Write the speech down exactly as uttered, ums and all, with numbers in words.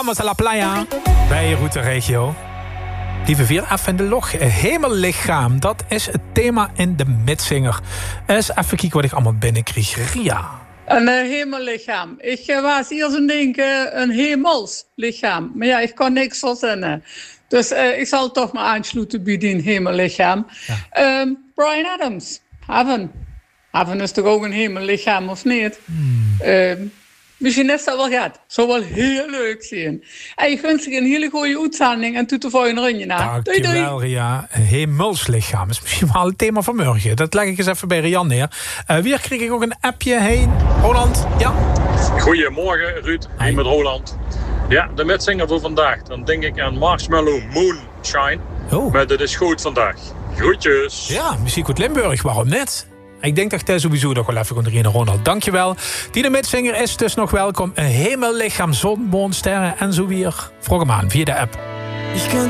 Vamos a la playa. Bij Route Regio. Lieve vier, even de log. Hemellichaam, dat is het thema in de Mitzinger. Eens even kijken wat ik allemaal binnenkreeg. Ria. Een uh, hemellichaam. Ik uh, was eerst aan denken een hemelslichaam. Maar ja, ik kon niks verzinnen. Dus uh, ik zal toch maar aansluiten bij die hemellichaam. Ja. Um, Bryan Adams. Heaven. Heaven is toch ook een hemellichaam, of niet? Hmm. Um, Misschien is dat wel gaat. Zou wel heel leuk zijn. En ik wens je een hele goede uitzending en tot de volgende ronde na. Doei doei. Dankjewel, Ria. Hemelslichaam is misschien wel het thema van morgen. Dat leg ik eens even bij Rian neer. Uh, weer kreeg ik ook een appje heen. Roland, ja? Goedemorgen, Ruud. Hier met Roland. Ja, de Mitzinger voor vandaag. Dan denk ik aan Marshmallow Moonshine. Oh. Maar dat is goed vandaag. Groetjes. Ja, muziek uit Limburg. Waarom net? Ik denk dat hij sowieso nog wel even kon erin, Ronald. Dankjewel. Die de Mitzinger is dus nog welkom. Een hemellichaam, zon, maan, sterren en zo weer. Vroeg hem aan via de app.